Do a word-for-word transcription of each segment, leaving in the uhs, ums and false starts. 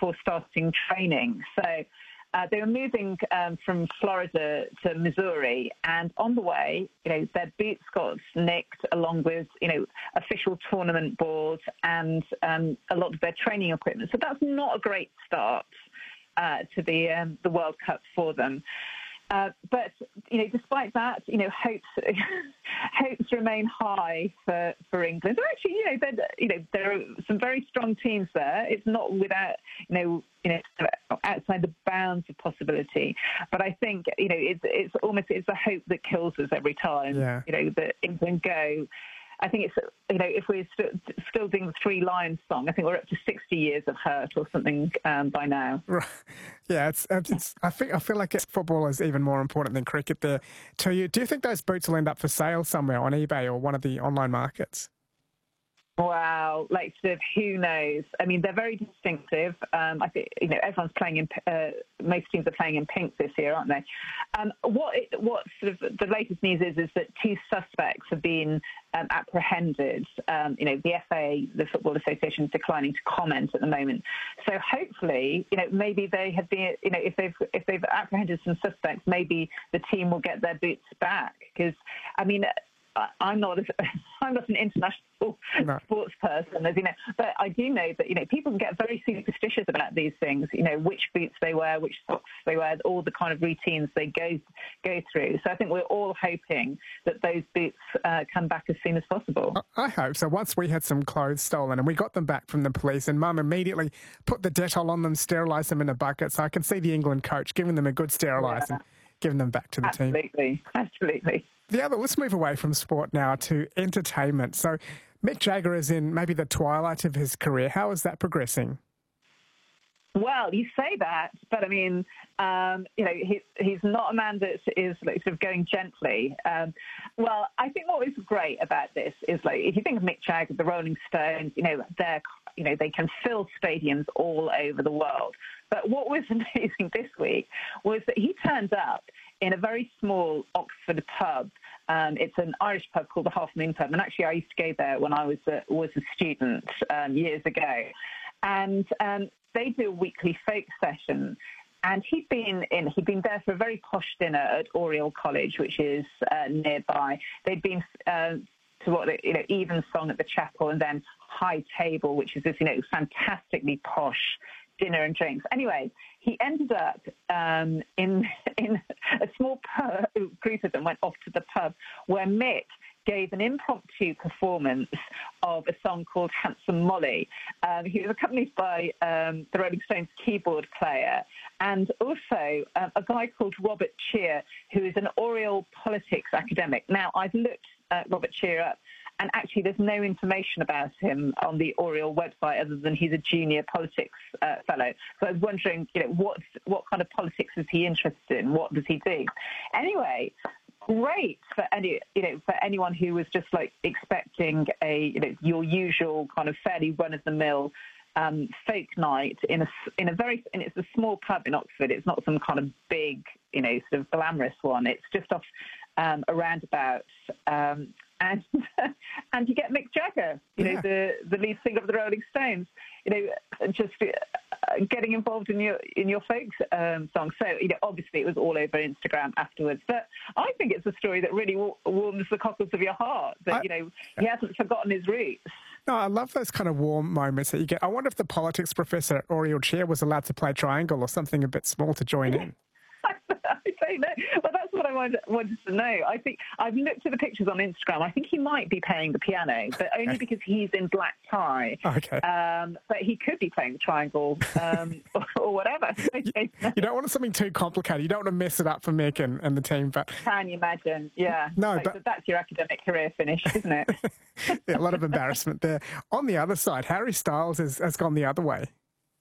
before starting training. So uh, they were moving um, from Florida to Missouri, and on the way, you know, their boots got nicked along with, you know, official tournament balls and um, a lot of their training equipment. So that's not a great start uh, to the um, the World Cup for them. Uh, but, you know, despite that, you know, hopes hopes remain high for, for England. So actually, you know, you know, there are some very strong teams there. It's not without, you know, you know, outside the bounds of possibility. But I think, you know, it's it's almost it's the hope that kills us every time. Yeah. You know, that England go. I think it's, you know, if we're st- still doing the Three Lions song, I think we're up to sixty years of hurt or something um, by now. Right. Yeah, it's, it's. I think I feel like it's, football is even more important than cricket there to you. Do you think those boots will end up for sale somewhere on eBay or one of the online markets? Wow, like sort of who knows? I mean, they're very distinctive. Um, I think, you know, everyone's playing in, uh, most teams are playing in pink this year, aren't they? Um, what it, what sort of the latest news is is that two suspects have been um, apprehended. Um, you know, the F A, the Football Association, is declining to comment at the moment. So hopefully, you know, maybe they have been, you know, if they've if they've apprehended some suspects, maybe the team will get their boots back. Because I mean, I'm not a, I'm not an international no. sports person, as you know, but I do know that, you know, people can get very superstitious about these things, you know, which boots they wear, which socks they wear, all the kind of routines they go go through. So I think we're all hoping that those boots uh, come back as soon as possible. I hope so. Once we had some clothes stolen and we got them back from the police, and Mum immediately put the Dettol on them, sterilised them in a bucket, so I can see the England coach giving them a good sterilise yeah. and giving them back to the absolutely. team. Absolutely, absolutely. The other, let's move away from sport now to entertainment. So Mick Jagger is in maybe the twilight of his career. How is that progressing? Well, you say that, but I mean, um, you know, he, he's not a man that is like, sort of going gently. Um, well, I think what was great about this is, like, if you think of Mick Jagger, the Rolling Stones, you know, they're, you know, they can fill stadiums all over the world. But what was amazing this week was that he turned up in a very small Oxford pub. Um, it's an Irish pub called the Half Moon Pub, and actually I used to go there when I was a, was a student um, years ago. And um, they do a weekly folk session. And he'd been in, he'd been there for a very posh dinner at Oriel College, which is uh, nearby. They'd been uh, to what, you know, Evensong at the chapel, and then High Table, which is this, you know, fantastically posh dinner and drinks. Anyway, he ended up um, in in a small pub, group of them went off to the pub where Mick gave an impromptu performance of a song called Handsome Molly. Um, he was accompanied by um, the Rolling Stones keyboard player and also um, a guy called Robert Cheer, who is an Oriel politics academic. Now, I've looked uh, Robert Cheer up, and actually there's no information about him on the Oriel website other than he's a junior politics uh, fellow. So I was wondering, you know, what what kind of politics is he interested in? What does he do? Anyway, great for any, you know, for anyone who was just like expecting a, you know, your usual kind of fairly run-of-the-mill um, folk night in a in a very, and it's a small pub in Oxford. It's not some kind of big, you know, sort of glamorous one. It's just off um, a roundabout. Um, And and you get Mick Jagger, you know, yeah. the the lead singer of the Rolling Stones, you know, just uh, getting involved in your in your folk um, song. So, you know, obviously it was all over Instagram afterwards. But I think it's a story that really w- warms the cockles of your heart. That I, you know, he hasn't forgotten his roots. No, I love those kind of warm moments that you get. I wonder if the politics professor at Oriel Chair was allowed to play triangle or something a bit small to join in. I don't know. Well, that's what I wanted, wanted to know. I think I've looked at the pictures on Instagram. I think he might be playing the piano, but only because he's in black tie. Okay. Um, but he could be playing the triangle um, or, or whatever. You, you don't want something too complicated. You don't want to mess it up for Mick and, and the team. But can you imagine? Yeah. No, like, but so that's your academic career finish, isn't it? Yeah, a lot of embarrassment there. On the other side, Harry Styles has, has gone the other way.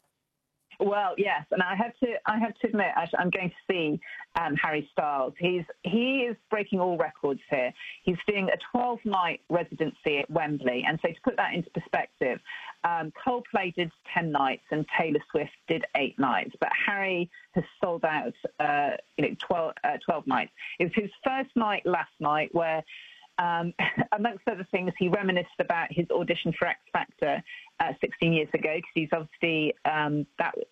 Well, yes, and I have to. I have to admit, actually, I'm going to see um, Harry Styles. He's he is breaking all records here. He's doing a twelve-night residency at Wembley, and so to put that into perspective, um, Coldplay did ten nights and Taylor Swift did eight nights, but Harry has sold out, uh, you know, twelve, uh, twelve nights. It was his first night last night, where, um, amongst other things, he reminisced about his audition for X Factor Uh, sixteen years ago, because he's obviously um, that